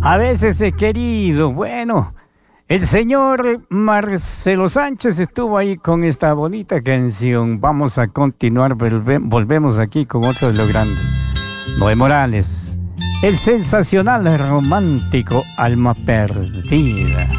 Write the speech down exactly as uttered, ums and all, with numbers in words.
A veces he querido, bueno, el señor Marcelo Sánchez estuvo ahí con esta bonita canción. Vamos a continuar, volve- volvemos aquí con otro de lo grande. Noé Morales, el sensacional romántico Alma Perdida.